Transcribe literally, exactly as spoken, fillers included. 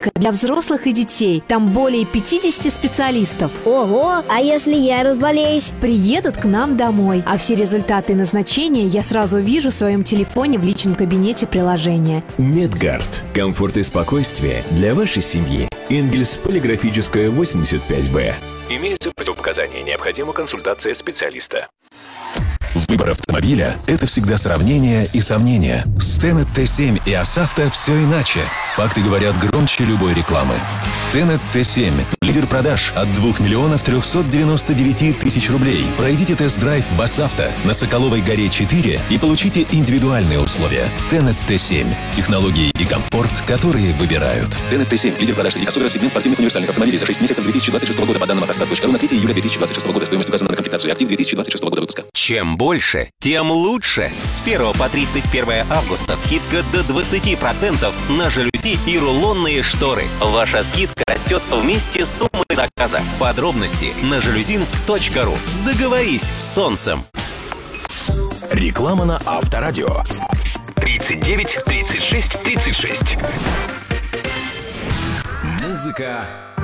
клиника для взрослых и детей. Там более пятьдесят специалистов. Ого, а если я разболеюсь? Приедут к нам домой, а все результаты назначения я сразу вижу в своем телефоне в личном кабинете приложения. Медгард. Комфорт и спокойствие для вашей семьи. Энгельс, полиграфическая, восемьдесят пять бэ. Имеются противопоказания, необходима консультация специалиста. Выбор автомобиля – это всегда сравнение и сомнения. С Тенет Т семь и Асавто все иначе. Факты говорят громче любой рекламы. Тенет Т семь – лидер продаж от двух миллионов трехсот девяноста девяти тысяч рублей. Пройдите тест-драйв в Асавто на Соколовой горе четыре и получите индивидуальные условия. Тенет Т семь – технологии и комфорт, которые выбирают. Тенет Т семь – лидер продаж среди кроссоверов, сегмент спортивных универсальных автомобилей за шесть месяцев две тысячи двадцать шестого года по данным автостат точка ру на третье июля две тысячи двадцать шестого года. Стоимость указана на комплектацию актив две тысячи двадцать шестого года выпуска. Чем больше, тем лучше. С первого по тридцать первое августа скидка до двадцати процентов на жалюзи и рулонные шторы. Ваша скидка растет вместе с суммой заказа. Подробности на жалюзинск точка ру. Договорись с солнцем. Реклама на Авторадио. тридцать девять тридцать шесть тридцать шесть. Музыка